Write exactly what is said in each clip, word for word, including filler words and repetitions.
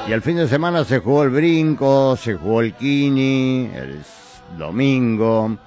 Y el fin de semana se jugó el brinco, se jugó el quini, el domingo.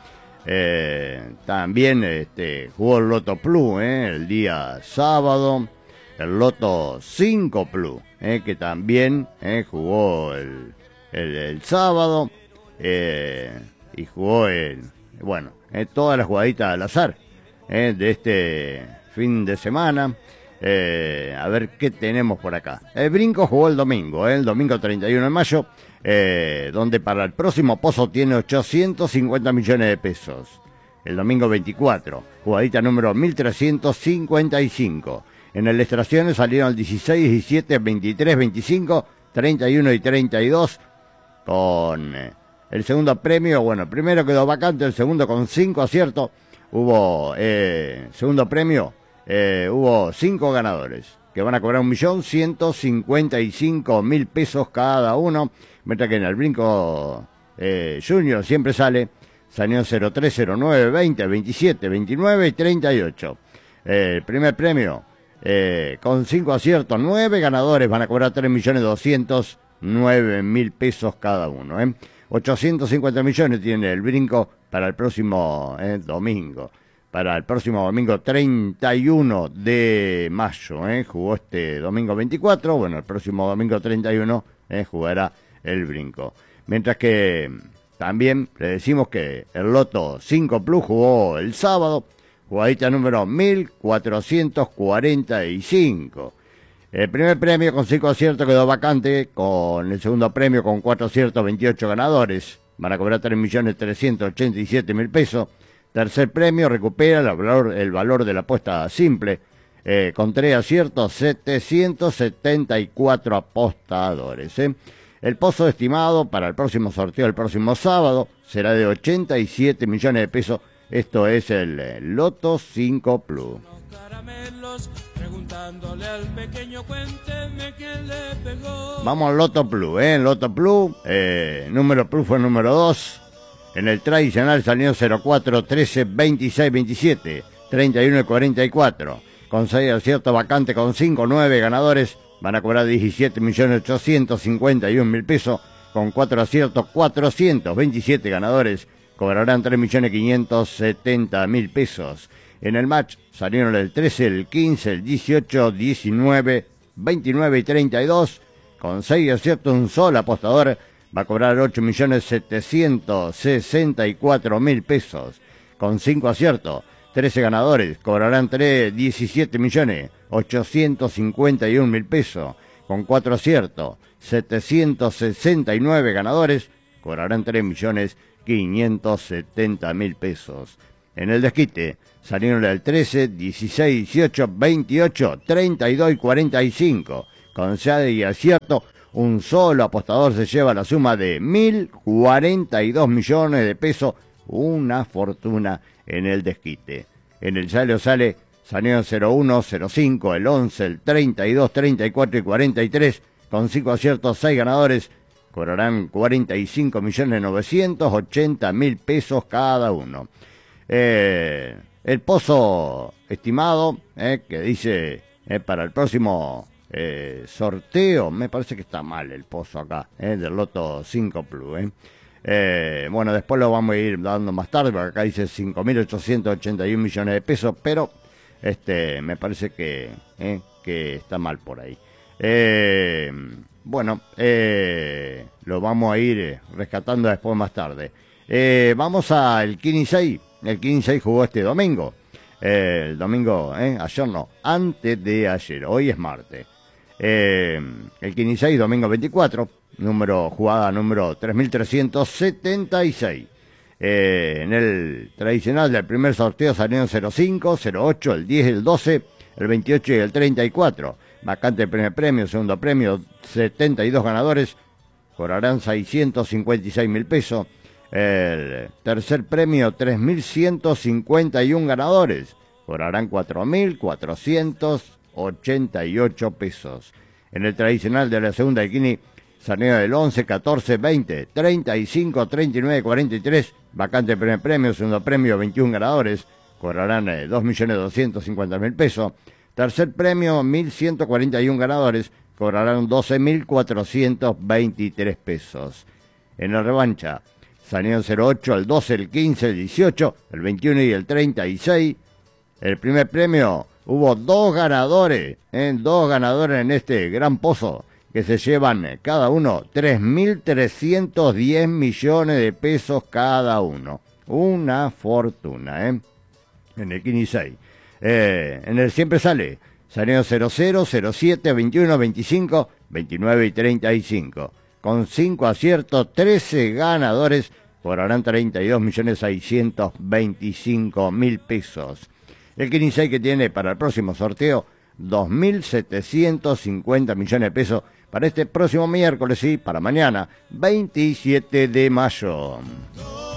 Eh, también este, jugó el Loto Plus eh, el día sábado. El Loto cinco Plus, eh, que también eh, jugó el, el, el sábado. Eh, y jugó, el, bueno, eh, todas las jugaditas al azar eh, de este fin de semana. Eh, a ver qué tenemos por acá. El brinco jugó el domingo, eh, el domingo treinta y uno de mayo, eh, donde para el próximo pozo tiene ochocientos cincuenta millones de pesos. El domingo veinticuatro, jugadita número mil trescientos cincuenta y cinco. En el Extracciones salieron el dieciséis, diecisiete, veintitrés, veinticinco, treinta y uno y treinta y dos con eh, el segundo premio. Bueno, el primero quedó vacante, el segundo con cinco aciertos. Hubo eh, segundo premio. Eh, hubo cinco ganadores que van a cobrar un millón ciento cincuenta y cinco mil pesos cada uno, mientras que en el brinco eh, junior siempre sale, salió cero tres, cero nueve, veinte, veintisiete, veintinueve y treinta y ocho. Eh, el primer premio, eh, con cinco aciertos, nueve ganadores van a cobrar tres millones doscientos nueve mil pesos cada uno. Eh. ochocientos cincuenta millones tiene el brinco para el próximo eh, domingo. Para el próximo domingo treinta y uno de mayo, ¿eh? Jugó este domingo veinticuatro, bueno, el próximo domingo treinta y uno ¿eh? Jugará el brinco. Mientras que también le decimos que el Loto cinco Plus jugó el sábado, jugadita número mil cuatrocientos cuarenta y cinco. El primer premio con cinco aciertos quedó vacante, con el segundo premio con cuatro aciertos, veintiocho ganadores, van a cobrar tres millones trescientos ochenta y siete mil pesos. Tercer premio recupera el valor, el valor de la apuesta simple, eh, con tres aciertos, setecientos setenta y cuatro apostadores. ¿eh? El pozo estimado para el próximo sorteo, el próximo sábado, será de ochenta y siete millones de pesos. Esto es el, el Loto cinco Plus. Vamos al Loto Plus, ¿eh? El Loto Plus, eh, número Plus fue el número dos. En el tradicional salió cero cuatro, trece, veintiséis, veintisiete, treinta y uno y cuarenta y cuatro. Con seis aciertos vacante, con cinco, nueve ganadores, van a cobrar diecisiete millones ochocientos cincuenta y un mil pesos. Con cuatro aciertos, cuatrocientos veintisiete ganadores, cobrarán tres millones quinientos setenta mil pesos. En el match salieron el trece, el quince, el dieciocho, diecinueve, veintinueve y treinta y dos. Con seis aciertos, un solo apostador va a cobrar ocho millones setecientos sesenta y cuatro mil pesos. Con cinco aciertos, trece ganadores, cobrarán diecisiete millones ochocientos cincuenta y un mil pesos. Con cuatro aciertos, setecientos sesenta y nueve ganadores, cobrarán tres millones quinientos setenta mil pesos. En el desquite salieron el trece, dieciséis, dieciocho, veintiocho, treinta y dos y cuarenta y cinco. Con seis aciertos, un solo apostador se lleva la suma de mil cuarenta y dos millones de pesos, una fortuna en el desquite. En el salio sale, salieron cero uno, cero cinco, el once, el treinta y dos, treinta y cuatro y cuarenta y tres, con cinco aciertos, seis ganadores, cobrarán cuarenta y cinco millones novecientos ochenta mil pesos cada uno. Eh, el pozo estimado, eh, que dice eh, para el próximo Eh, sorteo, me parece que está mal el pozo acá, eh, del Loto cinco Plus. Eh. Eh, bueno, después lo vamos a ir dando más tarde, porque acá dice cinco mil ochocientos ochenta y un millones de pesos, pero este me parece que, eh, que está mal por ahí. Eh, bueno, eh, lo vamos a ir rescatando después más tarde. Eh, vamos al quini seis. El quini seis jugó este domingo. Eh, el domingo, eh, ayer no, antes de ayer, hoy es martes. Eh, el quini seis, domingo veinticuatro, número jugada número tres mil trescientos setenta y seis. Eh, en el tradicional del primer sorteo salieron cero cinco, cero ocho, el diez, el doce, el veintiocho y el treinta y cuatro. Vacante el primer premio, segundo premio, setenta y dos ganadores, cobrarán seiscientos cincuenta y seis mil pesos. El tercer premio, tres mil ciento cincuenta y uno ganadores, cobrarán cuatro mil cuatrocientos ochenta y ocho pesos. En el tradicional de la segunda de quini salieron el once, catorce, veinte, treinta y cinco, treinta y nueve, cuarenta y tres. Vacante el primer premio, segundo premio, veintiún ganadores, cobrarán eh, dos millones doscientos cincuenta mil pesos. Tercer premio, mil ciento cuarenta y uno ganadores, cobrarán doce mil cuatrocientos veintitrés pesos. En la revancha, salieron cero ocho, el doce, el quince, el dieciocho, el veintiuno y el treinta y seis. El primer premio, hubo dos ganadores, ¿eh? dos ganadores en este gran pozo, que se llevan cada uno tres mil trescientos diez millones de pesos cada uno. Una fortuna, ¿eh? En el quince y seis. Eh, en el siempre sale, salieron cero cero, cero siete, veintiuno, veinticinco, veintinueve y treinta y cinco. Con cinco aciertos, trece ganadores, cobrarán treinta y dos millones seiscientos veinticinco mil pesos. El quince y seis que tiene para el próximo sorteo dos mil setecientos cincuenta millones de pesos para este próximo miércoles y para mañana, veintisiete de mayo.